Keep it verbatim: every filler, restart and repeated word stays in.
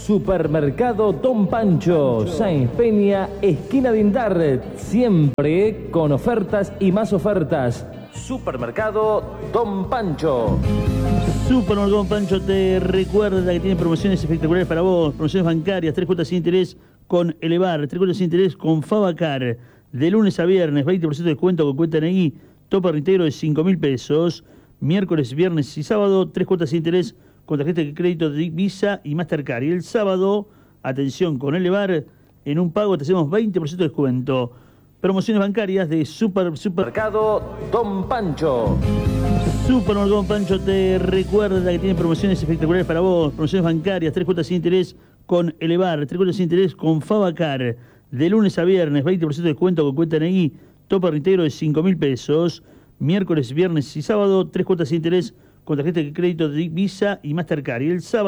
Supermercado Don Pancho, Sáenz Peña, esquina de Indar, siempre con ofertas y más ofertas. Supermercado Don Pancho. Supermercado Don Pancho te recuerda que tiene promociones espectaculares para vos, promociones bancarias, tres cuotas sin interés con Elevar, tres cuotas sin interés con Favacar, de lunes a viernes, veinte por ciento de descuento con cuenta N I, tope reintegro de cinco mil pesos, miércoles, viernes y sábado, tres cuotas sin interés con tarjeta de crédito de Visa y Mastercard. Y el sábado, atención, con Elevar, en un pago te hacemos veinte por ciento de descuento. Promociones bancarias de Super, Supermercado Don Pancho. Supermercado Don Pancho te recuerda que tiene promociones espectaculares para vos, promociones bancarias, tres cuotas sin interés con Elevar, tres cuotas sin interés con Favacar, de lunes a viernes, veinte por ciento de descuento con cuenta N I, tope reintegro de cinco mil pesos, miércoles, viernes y sábado, tres cuotas sin interés con tarjeta de crédito de Visa y Mastercard. Y el sábado